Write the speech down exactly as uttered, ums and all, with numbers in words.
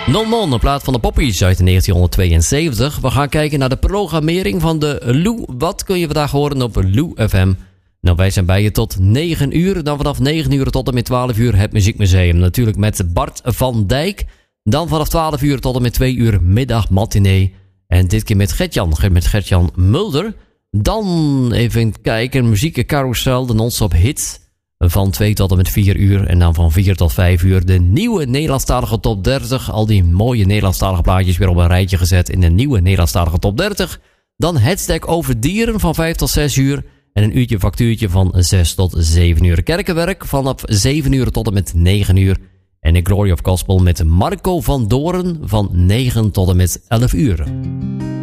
Non Non, een plaat van de Poppies uit negentienhonderdtweeënzeventig. We gaan kijken naar de programmering van de Lou. Wat kun je vandaag horen op Lou F M? Nou, wij zijn bij je tot negen uur. Dan vanaf negen uur tot en met twaalf uur het Muziekmuseum. Natuurlijk met Bart van Dijk. Dan vanaf twaalf uur tot en met twee uur middagmatinee. En dit keer met Gertjan, met Gertjan Mulder. Dan even kijken, muziekcarousel, de non-stop hit. Van twee tot en met vier uur. En dan van vier tot vijf uur de nieuwe Nederlandstalige top dertig. Al die mooie Nederlandstalige plaatjes weer op een rijtje gezet in de nieuwe Nederlandstalige top dertig. Dan het stek over dieren van vijf tot zes uur. En een uurtje factuurtje van zes tot zeven uur. Kerkenwerk vanaf zeven uur tot en met negen uur. En de Glory of Gospel met Marco van Doorn van negen tot en met elf uur.